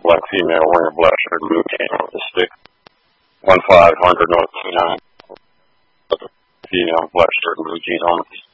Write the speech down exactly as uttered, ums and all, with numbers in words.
black female wearing a black shirt and blue jeans with a stick. One five hundred North Kenai. Female, black shirt and blue jeans on it.